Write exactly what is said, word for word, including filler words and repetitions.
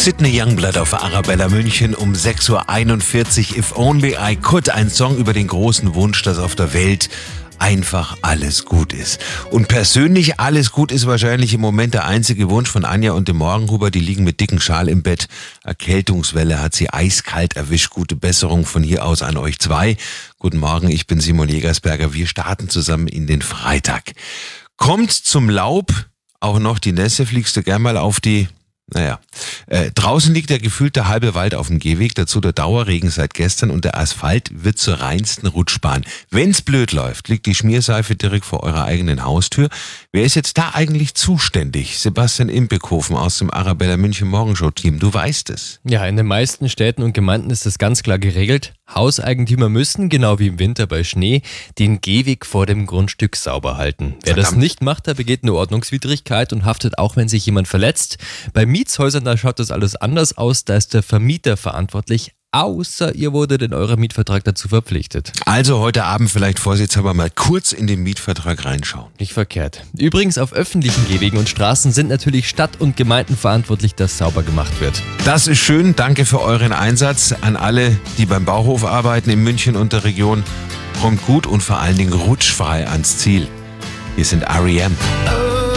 Sidney Youngblood auf Arabella München um sechs Uhr einundvierzig. If Only I Could, ein Song über den großen Wunsch, dass auf der Welt einfach alles gut ist. Und persönlich alles gut ist wahrscheinlich im Moment der einzige Wunsch von Anja und dem Morgenhuber. Die liegen mit dicken Schal im Bett. Erkältungswelle hat sie eiskalt erwischt. Gute Besserung von hier aus an euch zwei. Guten Morgen, ich bin Simon Jägersberger. Wir starten zusammen in den Freitag. Kommt zum Laub auch noch die Nässe? Fliegst du gern mal auf die... Naja, äh, draußen liegt der gefühlte halbe Wald auf dem Gehweg, dazu der Dauerregen seit gestern und der Asphalt wird zur reinsten Rutschbahn. Wenn's blöd läuft, liegt die Schmierseife direkt vor eurer eigenen Haustür. Wer ist jetzt da eigentlich zuständig? Sebastian Impeckhofen aus dem Arabella München Morgenshow-Team, du weißt es. Ja, in den meisten Städten und Gemeinden ist das ganz klar geregelt. Hauseigentümer müssen, genau wie im Winter bei Schnee, den Gehweg vor dem Grundstück sauber halten. Wer Verdammt. das nicht macht, der begeht eine Ordnungswidrigkeit und haftet auch, wenn sich jemand verletzt. Bei Mietshäusern, da schaut das alles anders aus, da ist der Vermieter verantwortlich, außer ihr wurdet in eurem Mietvertrag dazu verpflichtet. Also heute Abend vielleicht vorsichtshalber mal kurz in den Mietvertrag reinschauen. Nicht verkehrt. Übrigens, auf öffentlichen Gehwegen und Straßen sind natürlich Stadt und Gemeinden verantwortlich, dass sauber gemacht wird. Das ist schön, danke für euren Einsatz an alle, die beim Bauhof arbeiten in München und der Region. Kommt gut und vor allen Dingen rutschfrei ans Ziel. Hier sind R E M.